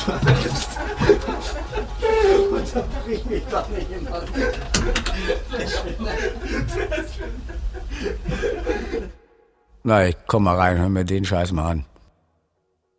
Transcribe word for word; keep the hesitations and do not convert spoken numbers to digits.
Unterbrich mich doch nicht immer. Na, ich komm mal rein, hör mir den Scheiß mal an.